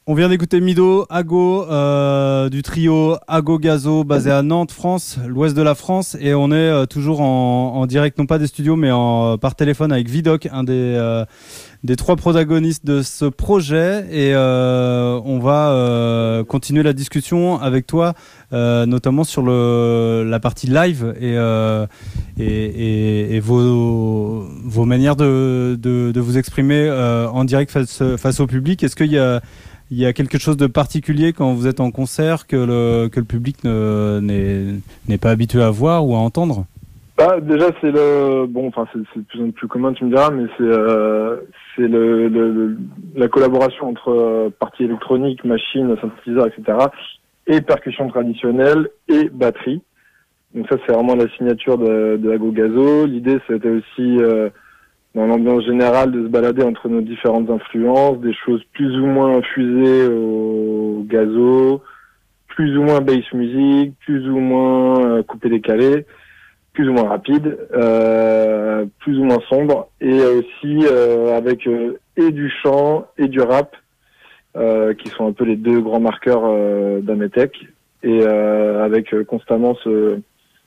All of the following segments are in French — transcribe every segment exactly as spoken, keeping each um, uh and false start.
On vient d'écouter Mido, Ago, euh, du trio Ago Gazo, basé à Nantes, France, l'ouest de la France, et on est euh, toujours en, en direct, non pas des studios, mais en, par téléphone avec Vidoc, un des, euh, des trois protagonistes de ce projet, et euh, on va euh, continuer la discussion avec toi, euh, notamment sur le, la partie live et, euh, et, et, et vos, vos manières de, de, de vous exprimer euh, en direct face, face au public. Est-ce qu'il y a Il y a quelque chose de particulier quand vous êtes en concert que le, que le public ne, n'est, n'est pas habitué à voir ou à entendre? Bah, déjà, c'est le, bon, enfin, c'est, c'est de plus en plus commun, tu me diras, mais c'est, euh, c'est le, le, le, la collaboration entre euh, partie électronique, machine, synthétiseur, et cetera, et percussion traditionnelle et batterie. Donc ça, c'est vraiment la signature de, de Ago Gazo. L'idée, c'était aussi, euh, dans l'ambiance générale, de se balader entre nos différentes influences, des choses plus ou moins infusées au gazo, plus ou moins bass music, plus ou moins euh, coupé-décalé, plus ou moins rapide, euh, plus ou moins sombre, et aussi euh, avec euh, et du chant et du rap, euh, qui sont un peu les deux grands marqueurs euh, d'Ametech, et euh, avec euh, constamment ce...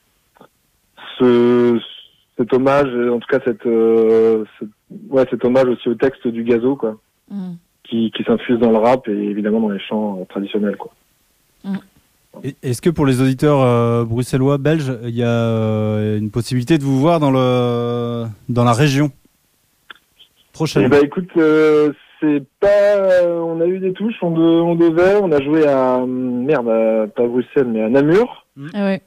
ce cet hommage, en tout cas cette, euh, cette, ouais, cet hommage aussi au texte du gazo, quoi, mm. qui, qui s'infuse dans le rap et évidemment dans les chants euh, traditionnels, quoi. Mm. Est-ce que pour les auditeurs euh, bruxellois, belges, il y a euh, une possibilité de vous voir dans le dans la région prochaine? Eh ben, écoute, euh, c'est pas, on a eu des touches, on, de, on devait, on a joué à merde, à, pas à Bruxelles, mais à Namur. Mm. Ah ouais.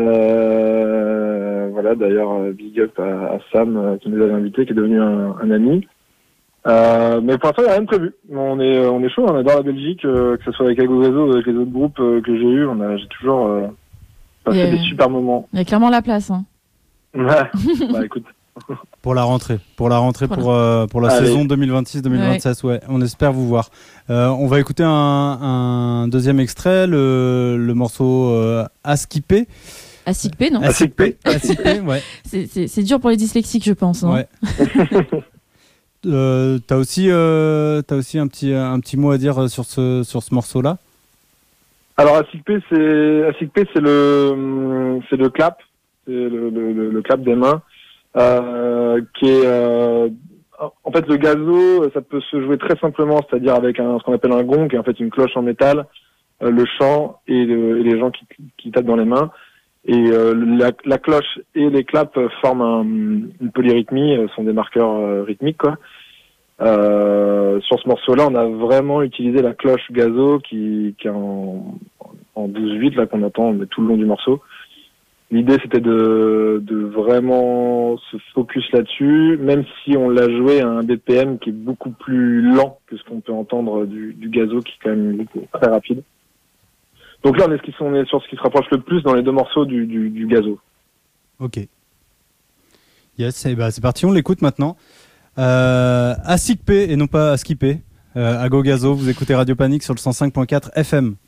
Euh, voilà, d'ailleurs, big up à, à Sam euh, qui nous avait invités, qui est devenu un, un ami. Euh, mais pour l'instant, il n'y a rien de prévu. On est, on est chaud, on adore la Belgique, euh, que ce soit avec Ago Gazo ou avec les autres groupes euh, que j'ai eu, on a, j'ai toujours euh, passé des super moments. Il y a clairement la place, hein. Ouais, bah écoute. Pour la rentrée, pour la rentrée, pour, pour, euh, pour la Allez. saison deux mille vingt-six deux mille vingt-sept, ouais. ouais, on espère vous voir. Euh, on va écouter un, un deuxième extrait, le, le morceau euh, Askipé. Askipé, non Askipé, Askipé, ouais. C'est, c'est, c'est dur pour les dyslexiques, je pense. Hein. Ouais. euh, t'as aussi, euh, t'as aussi un petit, un petit mot à dire sur ce, sur ce morceau-là? Alors Askipé, c'est, Askipé, c'est le, c'est le clap, c'est le, le, le clap des mains. Euh, qui est euh, en fait le gazo, ça peut se jouer très simplement, c'est-à-dire avec un, ce qu'on appelle un gong, qui est en fait une cloche en métal, euh, le chant et, le, et les gens qui, qui tapent dans les mains, et euh, la, la cloche et les claps forment un, une polyrythmie, sont des marqueurs euh, rythmiques, quoi. Euh, sur ce morceau-là, on a vraiment utilisé la cloche gazo qui, qui est en, en douze huit là, qu'on entend tout le long du morceau. L'idée, c'était de, de vraiment se focus là-dessus, même si on l'a joué à un B P M qui est beaucoup plus lent que ce qu'on peut entendre du, du gazo, qui est quand même très rapide. Donc là, on est, ce qui, on est sur ce qui se rapproche le plus dans les deux morceaux du, du, du gazo. Ok. Yes, et bah c'est parti, on l'écoute maintenant. Euh, Askipé et non pas Askipé. Euh, Ago Gazo, vous écoutez Radio Panique sur le cent cinq point quatre F M.